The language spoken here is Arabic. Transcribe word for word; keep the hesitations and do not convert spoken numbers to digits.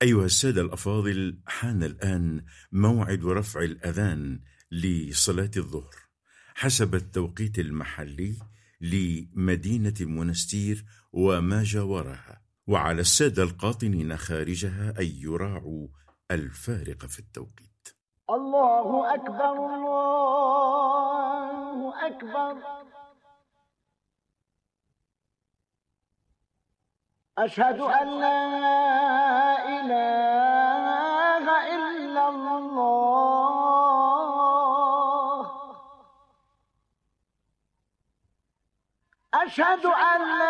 أيها السادة الأفاضل، حان الآن موعد رفع الأذان لصلاة الظهر حسب التوقيت المحلي لمدينة المنستير وما جاورها، وعلى السادة القاطنين خارجها أن يراعوا الفارق في التوقيت. الله أكبر، الله أكبر، أشهد أن لا إله إلا الله، أشهد أن لا